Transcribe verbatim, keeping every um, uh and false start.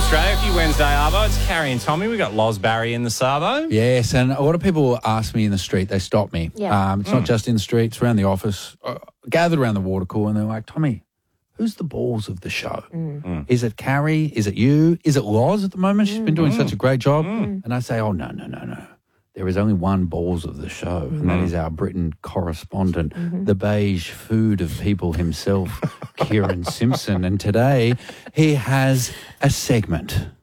Australia Wednesday, Arvo. It's Carrie and Tommy. We got Loz Barry in the Sabo. Yes, and a lot of people ask me in the street, they stop me. Yeah. Um, it's Mm. not just in the street, it's around the office, uh, gathered around the water cooler, and they're like, Tommy, who's the balls of the show? Mm. Is it Carrie? Is it you? Is it Loz at the moment? She's been doing Mm. such a great job. And I say, oh, no, no, no, no. There is only one balls of the show, and that is our Britain correspondent, the beige food of people himself, Kieran Simpson. And today he has a segment.